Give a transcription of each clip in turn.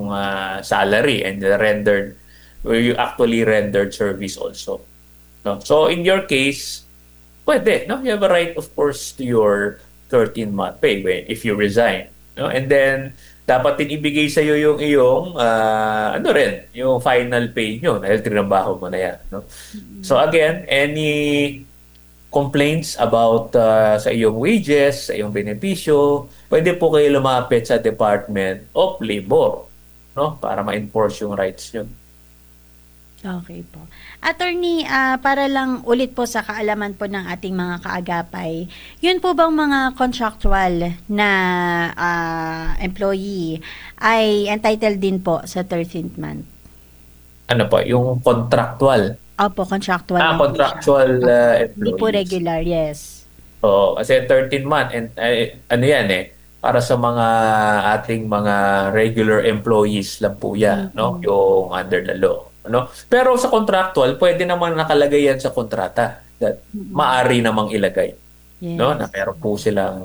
yung salary and the rendered where you actually rendered service also. No? So in your case, pwede, no? You have a right, of course, to your 13-month pay if you resign. No? And then, dapat din ibigay sa iyo yung iyong, ano rin, yung final pay nyo dahil trinabaho mo na yan. No? So again, any complaints about sa iyong wages, sa iyong benepisyo, pwede po kayo lumapit sa Department of Labor, no? Para ma-enforce yung rights nyo. Okay po. Attorney, para lang ulit po sa kaalaman po ng ating mga kaagapay, yun po bang mga contractual na employee ay entitled din po sa 13th month? Ano po, yung contractual. Opo, contractual lang po siya. Contractual Opo, hindi po employees. regular, yes. Oo, kasi 13 month and ano yan para sa mga ating mga regular employees lang po yan, no? Mm-mm. Yung under the law, no? Pero sa contractual, pwede naman nakalagay yan sa kontrata that Mm-mm. maari namang ilagay, no? Na Yes. meron po silang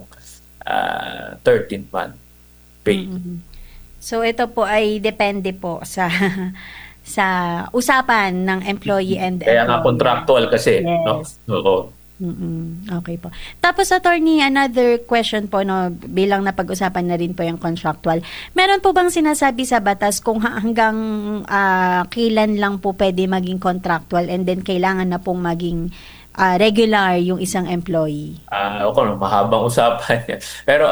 13 month pay. Mm-mm. So ito po ay depende po sa sa usapan ng employee and Kaya nga employer. contractual kasi, no? Yes. Oo. Okay po. Tapos attorney, another question po no, bilang napag-usapan na rin po yung contractual. Meron po bang sinasabi sa batas kung hanggang kailan lang po pwede maging contractual and then kailangan na pong maging regular yung isang employee? Okay, mahabang usapan yan. Pero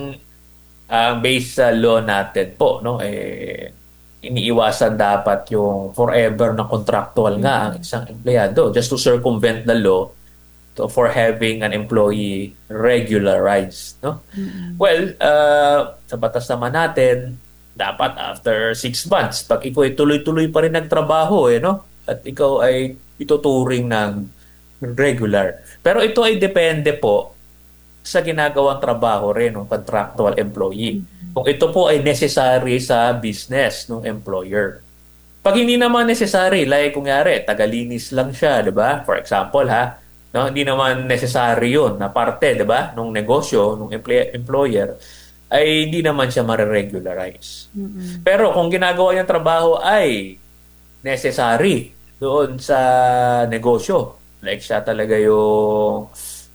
ang based sa law natin po, no, iniiwasan dapat yung forever na contractual nga ang Mm-mm. isang empleyado just to circumvent the law for having an employee regularized, no? Mm-mm. Well, sa batas naman natin, dapat after 6 months, pag ikaw ay tuloy-tuloy pa rin nagtrabaho, no? At ikaw ay ituturing ng regular. Pero ito ay depende po sa ginagawang trabaho rin ng contractual employee. Kung ito po ay necessary sa business ng employer. Pag hindi naman necessary, like kunyari, tagalinis lang siya, di ba? For example, no, hindi naman necessary yun na parte, di ba, ng negosyo, ng employer, ay hindi naman siya mariregularize. Mm-mm. Pero kung ginagawa niyang trabaho ay necessary doon sa negosyo, like siya talaga yung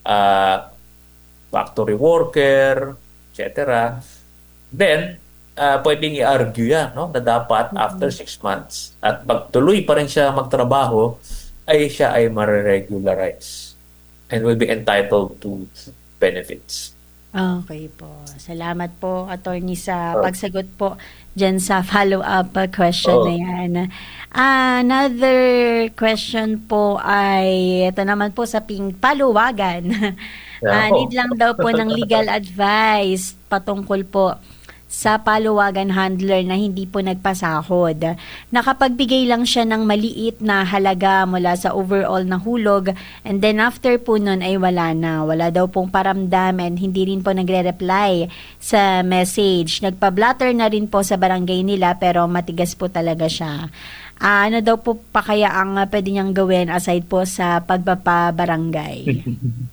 factory worker, etc. Then, pwedeng i-argue yan, no? Na dapat after Mm-mm. 6 months at pag tuloy pa rin siya magtrabaho, ay siya ay mariregularize and will be entitled to benefits. Okay po. Salamat po, attorney, sa pagsagot po dyan sa follow-up question na Oo. yan. Another question po ay, ito naman po sa paluwagan. Need Ako. lang daw po ng legal advice patungkol po sa paluwagan handler na hindi po nagpasahod. Nakapagbigay lang siya ng maliit na halaga mula sa overall na hulog and then after po nun ay wala na. Wala daw pong paramdam and hindi rin po nagre-reply sa message. Nagpa-blatter na rin po sa barangay nila pero matigas po talaga siya. Ano daw po pa kaya ang pwede niyang gawin aside po sa pagpapabarangay?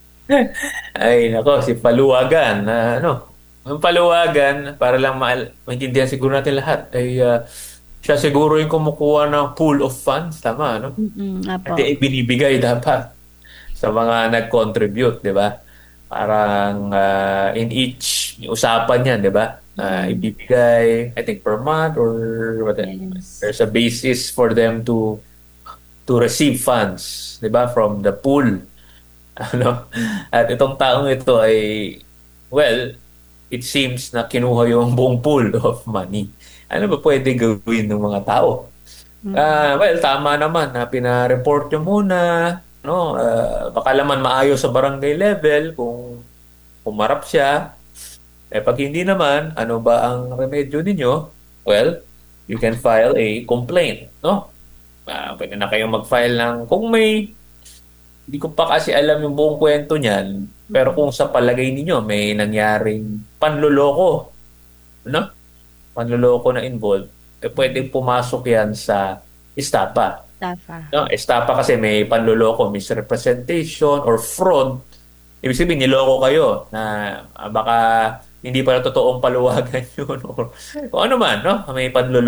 Ay, nako, si Paluwagan, ano, ang Paluwagan, para lang maintindihan siguro natin lahat, ay siya siguro yung kumukuha ng pool of funds, tama, no? At Apo. binibigay dapat sa mga nag-contribute, di ba? Parang in each usapan yan, di ba? Mm-mm. Ibibigay, I think per month or what, Yes. there's a basis for them to receive funds, di ba? From the pool. Ano? At itong taong ito ay, well, it seems na kinuha yung buong pool of money. Ano ba pwede gawin ng mga tao? Mm-mm. Well, tama naman na pina-report nyo muna, no? Baka naman maayos sa barangay level kung umarap siya. Pag hindi naman, ano ba ang remedyo ninyo? Well, you can file a complaint, no? Pwede na kayong mag-file ng kung may hindi ko pa kasi alam yung buong kwento niyan, pero kung sa palagay ninyo may nangyaring panloloko, no? Panloloko na involved, pwedeng pumasok yan sa estapa. Tafa. No? Estapa kasi may panloloko, misrepresentation or fraud. Ibig sabihin, niloko kayo na baka hindi pala totoong paluwagan yun or kung ano man, no? May panloloko